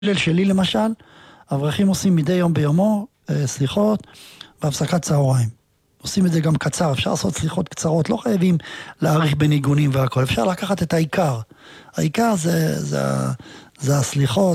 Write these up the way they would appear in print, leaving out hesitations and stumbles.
ליל שלי למשל, אברכים עושים מדי יום ביומו, סליחות, בהפסקת צהריים. עושים את זה גם קצר, אפשר לעשות סליחות קצרות, לא חייבים להאריך בניגונים והכל, אפשר לקחת את העיקר. העיקר זה הסליחות,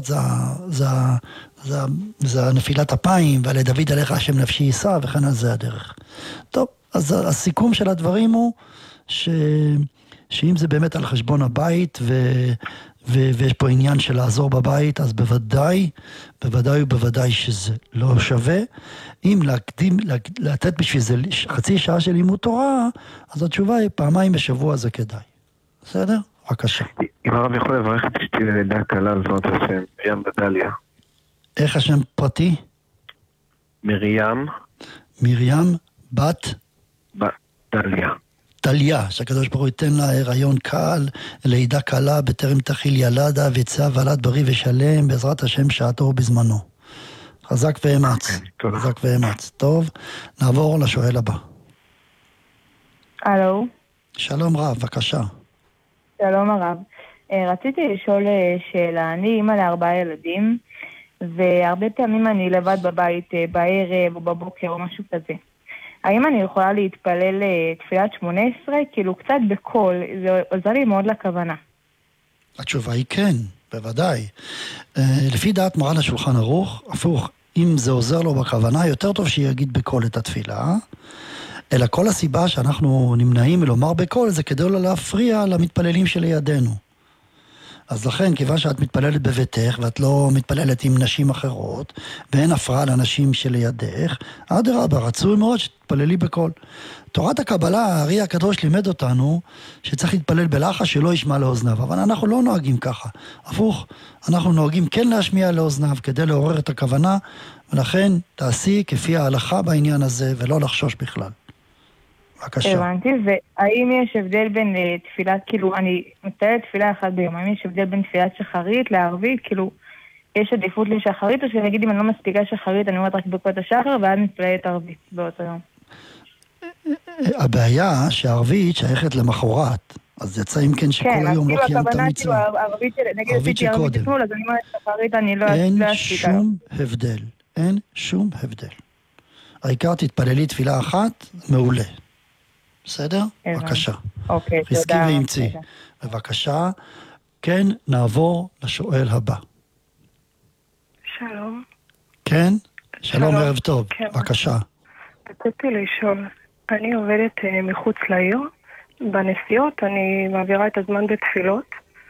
זה נפילת אפיים, ועלי דוד עליך השם נפשי יישא, וכן על זה הדרך. טוב, אז הסיכום של הדברים הוא, שאם זה באמת על חשבון הבית, ויש פה עניין של לעזור בבית, אז בוודאי שזה לא שווה. אם לתת בשביל זה חצי שעה של לימוד תורה, אז התשובה היא פעמיים בשבוע זה כדאי. בסדר? בבקשה. אם הרב יכול לברך את אשתי ללידה קלה, זאת השם, מרים בדליה. איך השם פרטי? מרים בת? דליה. דליה, שהקדוש ברוך הוא ייתן לה הריון קל, לידה קלה, בטרם תחיל ילדה, ויצא ולד בריא ושלם, בעזרת השם שעתו בזמנו. חזק ואמץ. חזק ואמץ. טוב, נעבור לשואל הבא. הלו. שלום רב, בבקשה. שלום הרב. רציתי לשאול שאלה. אני אימא ל4 ילדים, והרבה פעמים אני לבד בבית בערב או בבוקר או משהו כזה. האם אני יכולה להתפלל תפילת 18? כאילו קצת בקול, זה עוזר לי מאוד לכוונה. התשובה היא כן, בוודאי. לפי דעת מרן השולחן ערוך, הפוך, אם זה עוזר לו בכוונה, יותר טוב שיגיד בקול את התפילה, אלא כל הסיבה שאנחנו נמנעים מלומר בקול, זה כדי לא להפריע למתפללים שלידינו. אז לכן, כיוון שאת מתפללת בביתך, ואת לא מתפללת עם נשים אחרות, ואין הפרעה לאנשים שלידך, אדרבה, רצוי מאוד שתתפללי בקול. תורת הקבלה, הארי הקדוש לימד אותנו, שצריך להתפלל בלחש שלא ישמע לאוזניו, אבל אנחנו לא נוהגים ככה. הפוך, אנחנו נוהגים כן להשמיע לאוזניו, כדי לעורר את הכוונה, ולכן תעשי כפי ההלכה בעניין הזה, ולא לחשוש בכלל. בבקשה. הבנתי, והאם יש הבדל בין תפילת, כאילו, אני מתפללת תפילה אחת ביום, האם יש הבדל בין תפילת שחרית לערבית, כאילו, יש עדיפות לשחרית, או שנגיד אם אני לא מספיקה שחרית, אני אומרת רק ברכות השחר, ואז מתפללת ערבית באותו יום. הבעיה שהערבית שייכת למחרת, אז יצא אם כן שכל היום לא קיימת המצווה. ערבית שקודם. אז אני אומרת שחרית, אני לא אספיקה. אין שום הבדל. העיקר תתפללי תפילה אחת, מעולה. בסדר? בבקשה. אוקיי, תודה. חזקי ואמצי. בבקשה. כן, נעבור לשואל הבא. שלום. כן? שלום, ערב טוב. בבקשה. רציתי לשאול, אני עובדת מחוץ לעיר, בנסיעות אני מעבירה את הזמן בתפילות.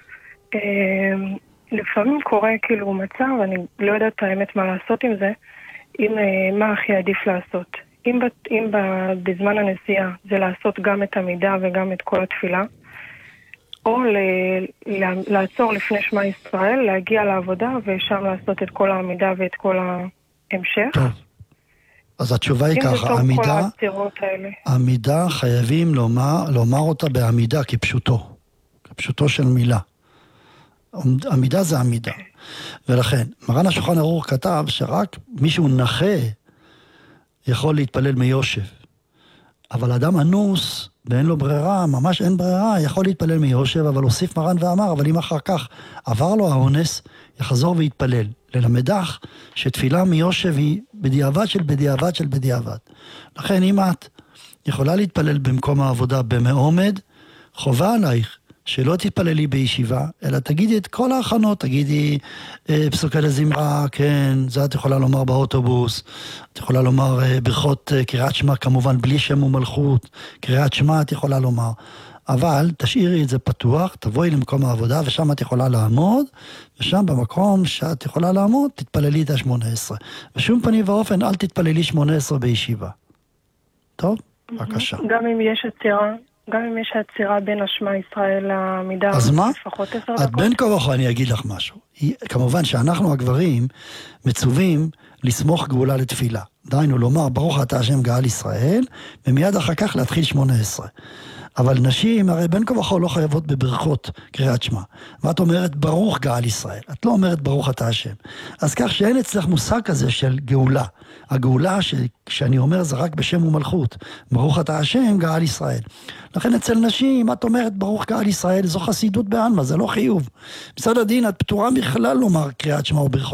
לפעמים קורה כאילו מצב, אני לא יודעת האמת מה לעשות עם זה, מה הכי עדיף לעשות. אם בזמן הנסיעה זה לעשות גם את המידה וגם את כל התפילה, או לעצור לפני שמע ישראל, להגיע לעבודה ושם לעשות את כל העמידה ואת כל ההמשך. טוב. אז התשובה היא ככה, עמידה חייבים לומר אותה בעמידה כפשוטו של מילה. עמידה זה עמידה. ולכן, מרן השולחן ערוך כתב שרק מישהו נכה יכול להתפלל מיושב. אבל אדם אנוס, ואין לו ברירה, ממש אין ברירה, יכול להתפלל מיושב, אבל הוסיף מרן ואמר, אבל אם אחר כך עבר לו האונס, יחזור ויתפלל. ללמדך שתפילה מיושב היא בדיעבד של בדיעבד של בדיעבד. לכן אם את יכולה להתפלל במקום העבודה במעומד, חובה עלייך שלא תתפללי בישיבה, אלא תגידי את כל ההכנות, תגידי פסוקי לזמרה, כן, זה את יכולה לומר באוטובוס, את יכולה לומר ברכות קריאת שמע, כמובן בלי שם ומלכות, קריאת שמע את יכולה לומר, אבל תשאירי את זה פתוח, תבואי למקום העבודה, ושם את יכולה לעמוד, ושם במקום שאת יכולה לעמוד, תתפללי את ה-18. בשום פנים ואופן, אל תתפללי 18 בישיבה. טוב? בבקשה. גם אם יש עצירה בין השמע ישראל לעמידה, אז מה? לפחות 10 דקות. את בין כה וכה אני אגיד לך משהו. כמובן שאנחנו הגברים מצווים לסמוך גאולה לתפילה. דהיינו לומר ברוך אתה השם גאל ישראל, ומיד אחר כך להתחיל 18. אבל נשים, הרי בין כה וכה לא חייבות בברכות קריאת שמע. ואת אומרת, ברוך גאל ישראל. את לא אומרת, ברוך אתה השם. אז כך שאין אצלך מושג כזה של גאולה. הגאולה שאני אומר זה רק בשם ומלכות. ברוך אתה השם, גאל ישראל. לכן אצל נשים, את אומרת, ברוך גאל ישראל, זו חסידות בעלמא, זה לא חיוב. בסדר הדין, את פטורה בכלל לומר קריאת שמע וברכות.